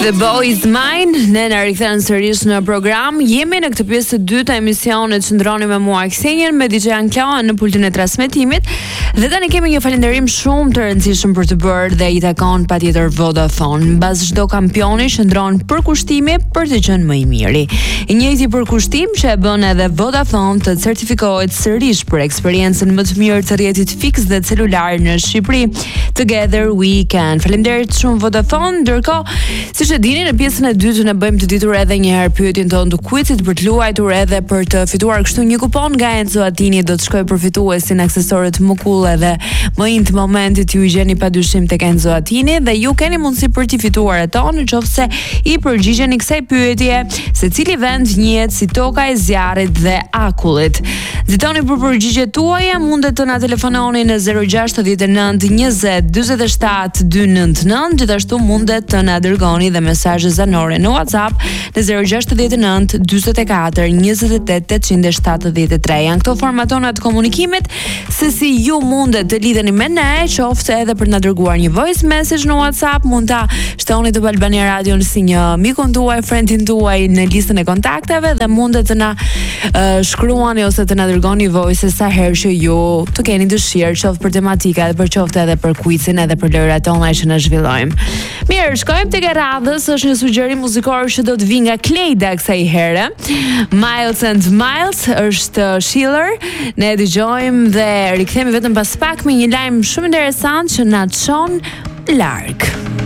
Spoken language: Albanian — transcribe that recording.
The Boys Mine, ne na rikthen sërish në program. Jemi në këtë pjesë të dytë të emisionit që ndroni me mua Ksenjen, me DJ Anklan në pultin e transmetimit. Dhe tani kemi një falënderim shumë të rëndësishëm për të bërë dhe i takon patjetër Vodafone. Mbas çdo kampioni shndron përkushtime për të qenë më i miri. I njëjti përkushtim që e bën edhe Vodafone të certifikohet sërish për eksperiencën më të mirë të rrjetit fiks dhe celular në Shqipëri. Together we can. Faleminderit shumë Vodafone. Ndërkohë, siç e dini, në pjesën e dytë ne bëjmë të ditur edhe një herë pyetjen tonë të quizit për të luajtur edhe për të fituar kështu një kupon nga Enzo Attini, do të shkojë për fituesin aksesorët më cool edhe më intë momentit. Ju i gjeni padyshim tek Enzo Attini dhe ju keni mundësi për të fituar ato nëse i përgjigjeni kësaj pyetje, se cili vend njihet si toka e zjarrit dhe akullit. Nxitoni për përgjigjet tuaja, mundet të na telefononi në 069 20 47 299, gjithashtu mundet të na dërgoni dhe mesazhe zanore në WhatsApp në 069 44 28 873. Janë këto formatona të komunikimit se si ju mundet të lidheni me ne, qoftë edhe për të na dërguar një voice message në WhatsApp, mund ta shtoni të Albania Radio si një mikun tuaj, friendin tuaj në listën e kontakteve dhe mundet të na shkruani ose të na dërgoni voice sa herë që ju të keni dëshirë, qoftë për tematika dhe për qoftë edhe për quizin edhe për lojrat tona që na zhvillojmë. Mirë, shkojmë tek e radhës, është një sugjerim muzikor që do të vi nga Klejda kësaj here. Miles and Miles është Schiller. Ne dëgjojmë dhe rikthehemi vetëm pas pak me një lajm shumë interesant që na çon larg.